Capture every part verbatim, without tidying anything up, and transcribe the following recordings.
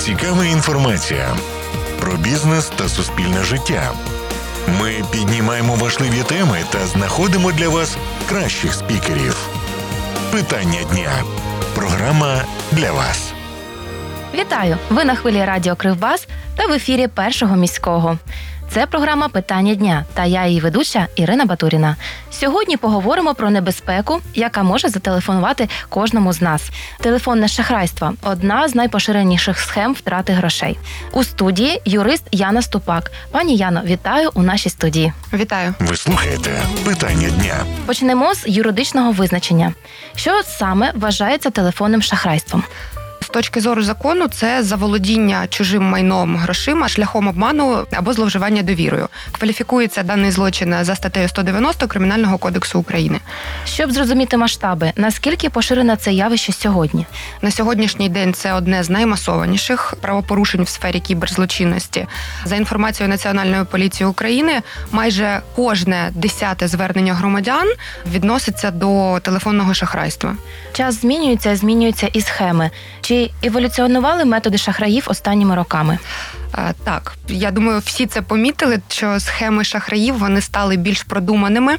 цікава інформація про бізнес та суспільне життя. Ми піднімаємо важливі теми та знаходимо для вас кращих спікерів. Питання дня. Програма для вас. Вітаю! Ви на хвилі радіо Кривбас та в ефірі Першого міського. Це програма «Питання дня» та я її ведуча Ірина Батуріна. Сьогодні поговоримо про небезпеку, яка може зателефонувати кожному з нас. Телефонне шахрайство – одна з найпоширеніших схем втрати грошей. У студії юрист Яна Ступак. Пані Яно, вітаю у нашій студії. Вітаю. Ви слухаєте «Питання дня». Почнемо з юридичного визначення. Що саме вважається телефонним шахрайством? З точки зору закону, це заволодіння чужим майном, грошима шляхом обману або зловживання довірою. Кваліфікується даний злочин за статтею сто дев'яносто Кримінального кодексу України. Щоб зрозуміти масштаби, наскільки поширене це явище сьогодні? На сьогоднішній день це одне з наймасованіших правопорушень в сфері кіберзлочинності. За інформацією Національної поліції України, майже кожне десяте звернення громадян відноситься до телефонного шахрайства. Час змінюється, змінюються і схеми. Чи еволюціонували методи шахраїв останніми роками? Так, я думаю, всі це помітили, що схеми шахраїв, вони стали більш продуманими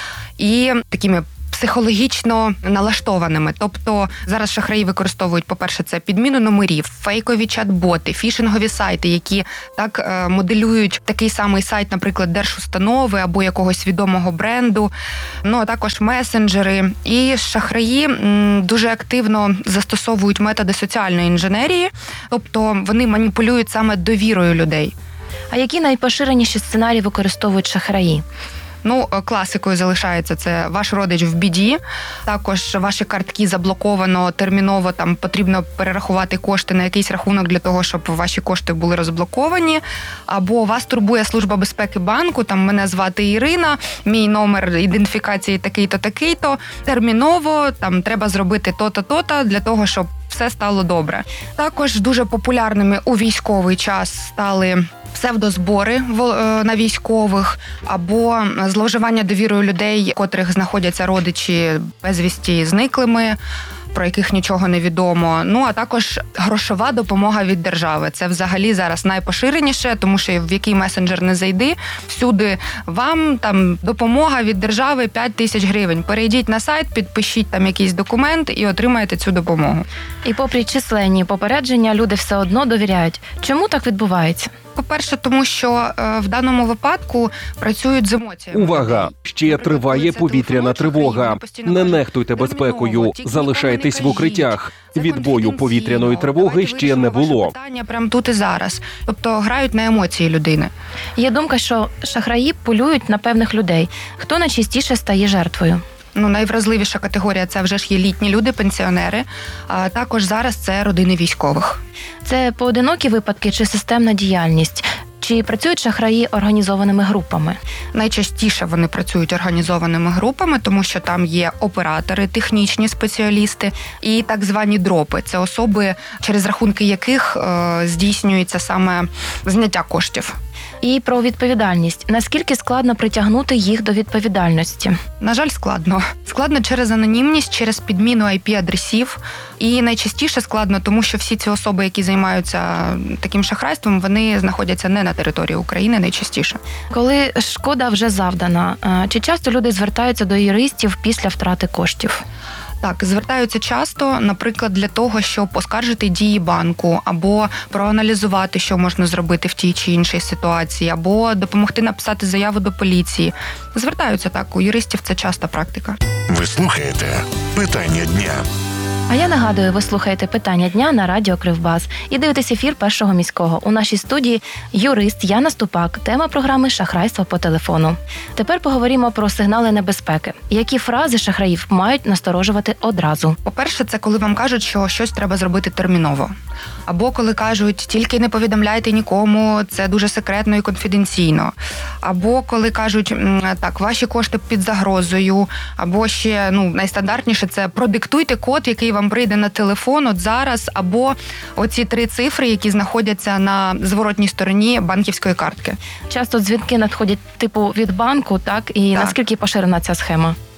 і такими психологічно налаштованими. Тобто зараз шахраї використовують, по-перше, це підміну номерів, фейкові чат-боти, фішингові сайти, які так моделюють такий самий сайт, наприклад, держустанови або якогось відомого бренду, ну а також месенджери. І шахраї дуже активно застосовують методи соціальної інженерії, тобто вони маніпулюють саме довірою людей. А які найпоширеніші сценарії використовують шахраї? Ну, класикою залишається це ваш родич в біді, також ваші картки заблоковано, терміново там потрібно перерахувати кошти на якийсь рахунок для того, щоб ваші кошти були розблоковані, або вас турбує служба безпеки банку, там мене звати Ірина, мій номер ідентифікації такий-то, такий-то, терміново, там треба зробити то-то, то-то для того, щоб все стало добре. Також дуже популярними у військовий час стали псевдозбори на військових або зловживання довірою людей, котрих знаходяться родичі безвісті зниклими, про яких нічого не відомо. Ну, а також грошова допомога від держави. Це взагалі зараз найпоширеніше, тому що в який месенджер не зайди, всюди вам там допомога від держави п'ять тисяч гривень. Перейдіть на сайт, підпишіть там якийсь документ і отримаєте цю допомогу. І попри численні попередження, люди все одно довіряють. Чому так відбувається? По-перше, тому що е, в даному випадку працюють з емоціями. Увага! Ще триває повітряна тривога. Не нехтуйте безпекою, залишайтесь в укриттях. Відбою повітряної тривоги ще не було. Питання прямо тут і зараз. Тобто грають на емоції людини. Є думка, що шахраї полюють на певних людей. Хто найчастіше стає жертвою? Ну, найвразливіша категорія – це вже ж є літні люди, пенсіонери, а також зараз це родини військових. Це поодинокі випадки чи системна діяльність? Чи працюють шахраї організованими групами? Найчастіше вони працюють організованими групами, тому що там є оператори, технічні спеціалісти і так звані дропи. Це особи, через рахунки яких е, здійснюється саме зняття коштів. І про відповідальність. Наскільки складно притягнути їх до відповідальності? На жаль, складно. Складно через анонімність, через підміну ай пі-адресів. І найчастіше складно, тому що всі ці особи, які займаються таким шахрайством, вони знаходяться не на території України найчастіше. Коли шкода вже завдана, чи часто люди звертаються до юристів після втрати коштів? Так, звертаються часто, наприклад, для того, щоб оскаржити дії банку, або проаналізувати, що можна зробити в тій чи іншій ситуації, або допомогти написати заяву до поліції. Звертаються так, у юристів це часта практика. Ви слухаєте «Питання дня». А я нагадую, ви слухаєте «Питання дня» на радіо Кривбас і дивитесь ефір Першого міського. У нашій студії юрист Яна Ступак. Тема програми «Шахрайство по телефону». Тепер поговоримо про сигнали небезпеки. Які фрази шахраїв мають насторожувати одразу? По-перше, це коли вам кажуть, що щось треба зробити терміново. Або коли кажуть, тільки не повідомляйте нікому, це дуже секретно і конфіденційно. Або коли кажуть, так, ваші кошти під загрозою. Або ще, ну, найстандартніше, це продиктуйте код, який вам прийде на телефон от зараз, або оці три цифри, які знаходяться на зворотній стороні банківської картки. Часто дзвінки надходять типу від банку, так? І так. Наскільки поширена ця схема?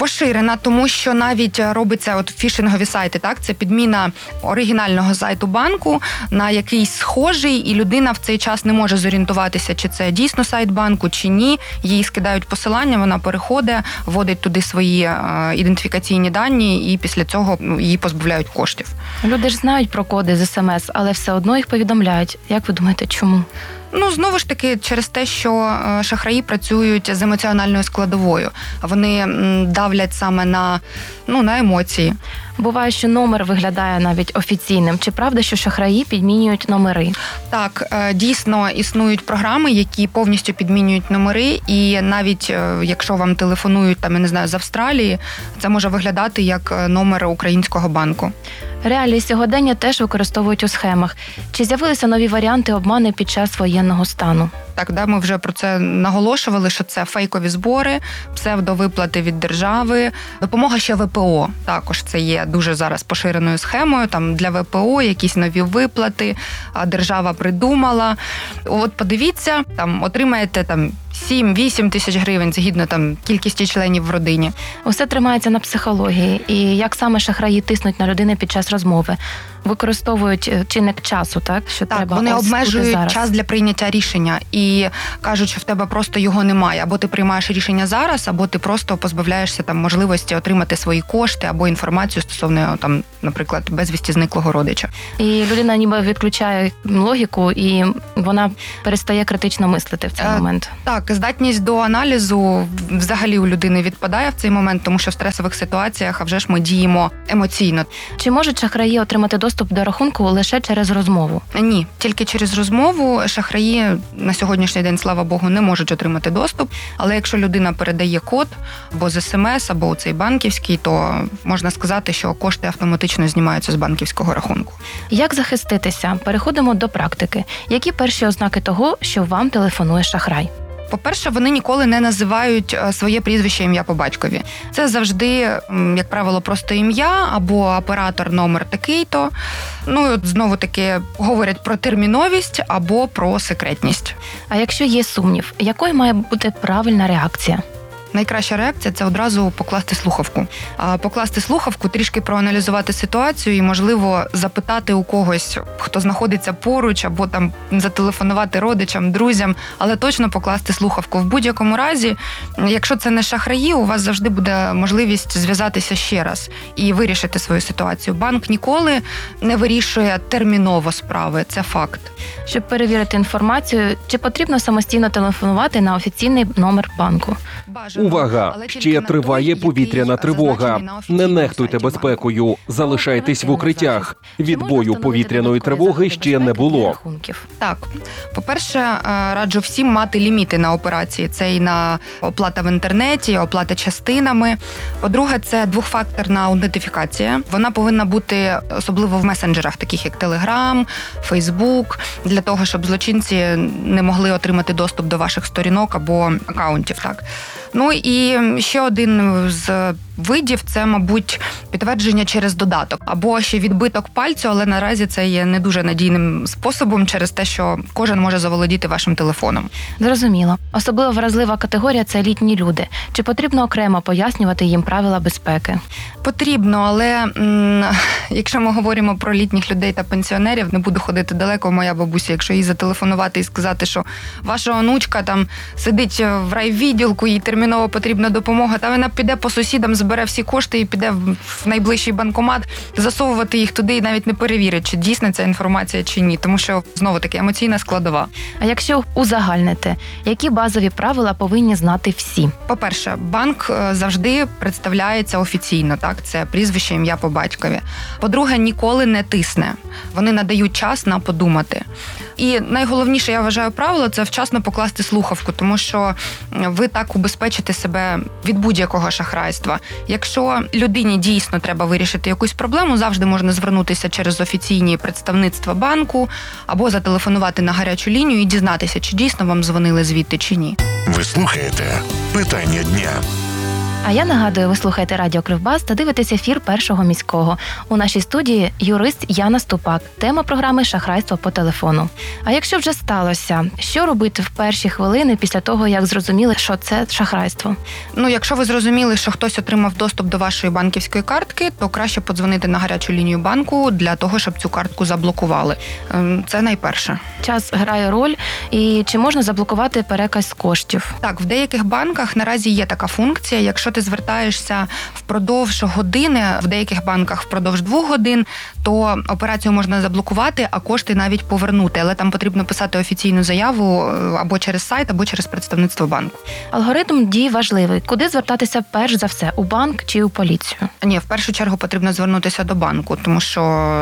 Поширена, тому що навіть робиться от фішингові сайти, так, це підміна оригінального сайту банку на якийсь схожий, і людина в цей час не може зорієнтуватися, чи це дійсно сайт банку, чи ні. Їй скидають посилання, вона переходить, вводить туди свої е, ідентифікаційні дані, і після цього ну, її позбавляють коштів. Люди ж знають про коди з смс, але все одно їх повідомляють. Як ви думаєте, чому? Ну, знову ж таки, через те, що шахраї працюють з емоціональною складовою. Вони давлять саме на, ну, на емоції. Буває, що номер виглядає навіть офіційним. Чи правда, що шахраї підмінюють номери? Так, дійсно існують програми, які повністю підмінюють номери, і навіть якщо вам телефонують, там, я не знаю, з Австралії, це може виглядати як номер українського банку. Реалії сьогодення теж використовують у схемах. Чи з'явилися нові варіанти обману під час воєнного стану? Так, да, ми вже про це наголошували, що це фейкові збори, псевдовиплати від держави, допомога ще ве пе о. Також це є дуже зараз поширеною схемою. Там для ве пе о якісь нові виплати, держава придумала. От подивіться, там отримаєте там сім-вісім тисяч гривень, згідно там кількості членів в родині. Усе тримається на психології. І як саме шахраї тиснуть на людину під час розмови? Використовують чинник часу, так? Що так, треба вони обмежують зараз. час для прийняття рішення і кажуть, що в тебе просто його немає. Або ти приймаєш рішення зараз, або ти просто позбавляєшся там можливості отримати свої кошти або інформацію стосовно, там, наприклад, безвісті зниклого родича. І людина ніби відключає логіку, і вона перестає критично мислити в цей е, момент. Так, здатність до аналізу взагалі у людини відпадає в цей момент, тому що в стресових ситуаціях, а вже ж ми діємо емоційно. Чи можуть шахраї отримати доступ до рахунку лише через розмову? Ні, тільки через розмову. Шахраї на сьогоднішній день, слава Богу, не можуть отримати доступ, але якщо людина передає код або з смс, або у цей банківський, то можна сказати, що кошти автоматично знімаються з банківського рахунку. Як захиститися? Переходимо до практики. Які перші ознаки того, що вам телефонує шахрай? По-перше, вони ніколи не називають своє прізвище, ім'я по батькові. Це завжди, як правило, просто ім'я або оператор номер такий-то. Ну, і от знову-таки говорять про терміновість або про секретність. А якщо є сумнів, якою має бути правильна реакція? Найкраща реакція – це одразу покласти слухавку. А покласти слухавку, трішки проаналізувати ситуацію і, можливо, запитати у когось, хто знаходиться поруч, або там зателефонувати родичам, друзям, але точно покласти слухавку. В будь-якому разі, якщо це не шахраї, у вас завжди буде можливість зв'язатися ще раз і вирішити свою ситуацію. Банк ніколи не вирішує терміново справи, це факт. Щоб перевірити інформацію, чи потрібно самостійно телефонувати на офіційний номер банку? Увага! Ще триває повітряна тривога. Не нехтуйте безпекою. Залишайтесь в укриттях. Відбою повітряної тривоги ще не було. Так. По-перше, раджу всім мати ліміти на операції. Це і на оплата в інтернеті, оплата частинами. По-друге, це двохфакторна аутентифікація. Вона повинна бути особливо в месенджерах, таких як Telegram, Facebook, для того, щоб злочинці не могли отримати доступ до ваших сторінок або акаунтів. Так. Ну і ще один з видів – це, мабуть, підтвердження через додаток. Або ще відбиток пальцю, але наразі це є не дуже надійним способом через те, що кожен може заволодіти вашим телефоном. Зрозуміло. Особливо вразлива категорія – це літні люди. Чи потрібно окремо пояснювати їм правила безпеки? Потрібно, але м- якщо ми говоримо про літніх людей та пенсіонерів, не буду ходити далеко, моя бабуся, якщо їй зателефонувати і сказати, що ваша онучка там сидить в райвідділку, їй терміново потрібна допомога, та вона піде по сусідам, збере всі кошти і піде в найближчий банкомат, засовувати їх туди і навіть не перевірить, чи дійсна ця інформація, чи ні. Тому що, знову-таки, емоційна складова. А якщо узагальнити, які базові правила повинні знати всі? По-перше, банк завжди представляється офіційно, так? Це прізвище, ім'я по батькові. По-друге, ніколи не тисне. Вони надають час на подумати. І найголовніше, я вважаю, правило – це вчасно покласти слухавку, тому що ви так убезпечите себе від будь-якого шахрайства. Якщо людині дійсно треба вирішити якусь проблему, завжди можна звернутися через офіційні представництва банку або зателефонувати на гарячу лінію і дізнатися, чи дійсно вам дзвонили звідти, чи ні. Ви слухаєте «Питання дня». А я нагадую, ви слухаєте Радіо Кривбас та дивитесь ефір Першого міського. У нашій студії юрист Яна Ступак. Тема програми «Шахрайство по телефону». А якщо вже сталося, що робити в перші хвилини після того, як зрозуміли, що це шахрайство? Ну, якщо ви зрозуміли, що хтось отримав доступ до вашої банківської картки, то краще подзвонити на гарячу лінію банку для того, щоб цю картку заблокували. Це найперше. Час грає роль, і чи можна заблокувати переказ коштів? Так, в деяких банках наразі є така функція. Якщо ти звертаєшся впродовж години, в деяких банках впродовж двох годин, то операцію можна заблокувати, а кошти навіть повернути. Але там потрібно писати офіційну заяву або через сайт, або через представництво банку. Алгоритм дій важливий. Куди звертатися перш за все? У банк чи у поліцію? Ні, в першу чергу потрібно звернутися до банку, тому що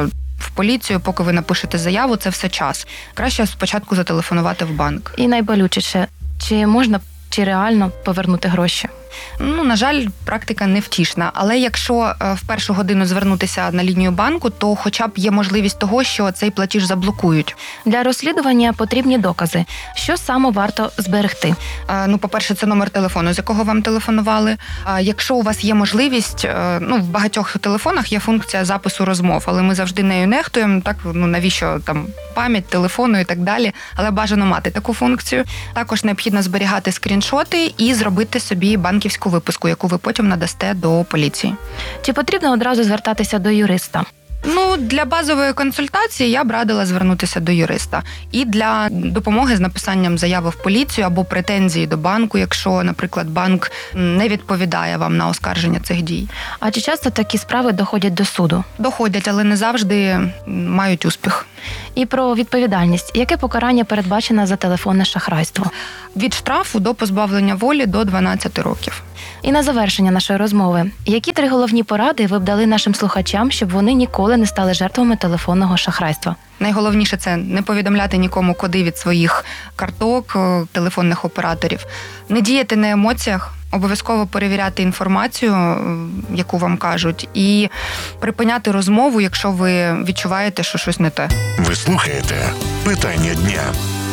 в поліцію, поки ви напишете заяву, це все час. Краще спочатку зателефонувати в банк. І найболючіше, чи можна, чи реально повернути гроші? Ну, на жаль, практика невтішна. Але якщо в першу годину звернутися на лінію банку, то хоча б є можливість того, що цей платіж заблокують. Для розслідування потрібні докази. Що саме варто зберегти? Ну, по-перше, це номер телефону, з якого вам телефонували. Якщо у вас є можливість, ну, в багатьох телефонах є функція запису розмов, але ми завжди нею нехтуємо. Так, ну, навіщо там пам'ять телефону і так далі. Але бажано мати таку функцію. Також необхідно зберігати скріншоти і зробити собі банківську виписку, яку ви потім надасте до поліції. Чи потрібно одразу звертатися до юриста? Ну, для базової консультації я б радила звернутися до юриста. І для допомоги з написанням заяви в поліцію або претензії до банку, якщо, наприклад, банк не відповідає вам на оскарження цих дій. А чи часто такі справи доходять до суду? Доходять, але не завжди мають успіх. І про відповідальність. Яке покарання передбачено за телефонне шахрайство? Від штрафу до позбавлення волі до дванадцяти років. І на завершення нашої розмови. Які три головні поради ви б дали нашим слухачам, щоб вони ніколи не стали жертвами телефонного шахрайства? Найголовніше – це не повідомляти нікому коди від своїх карток, телефонних операторів. Не діяти на емоціях, обов'язково перевіряти інформацію, яку вам кажуть, і припиняти розмову, якщо ви відчуваєте, що щось не те. Ви слухаєте «Питання дня».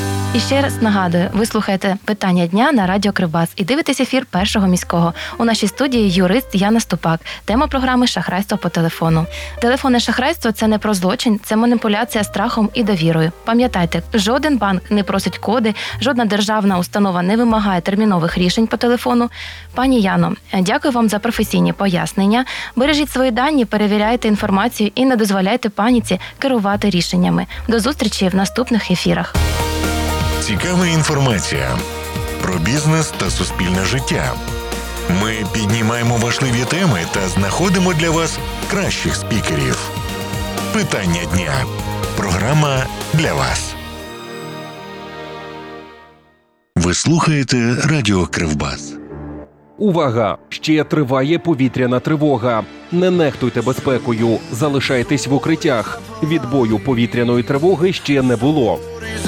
І ще раз нагадую, ви слухаєте «Питання дня» на Радіо Кривбас і дивитесь ефір Першого міського. У нашій студії юрист Яна Ступак. Тема програми «Шахрайство по телефону». Телефонне шахрайство – це не про злочин, це маніпуляція страхом і довірою. Пам'ятайте, жоден банк не просить коди, жодна державна установа не вимагає термінових рішень по телефону. Пані Яно, дякую вам за професійні пояснення. Бережіть свої дані, перевіряйте інформацію і не дозволяйте паніці керувати рішеннями. До зустрічі в наступних ефірах. Цікава інформація про бізнес та суспільне життя. Ми піднімаємо важливі теми та знаходимо для вас кращих спікерів. «Питання дня» – програма для вас. Ви слухаєте Радіо Кривбас. Увага! Ще триває повітряна тривога. Не нехтуйте безпекою, залишайтесь в укриттях. Відбою повітряної тривоги ще не було.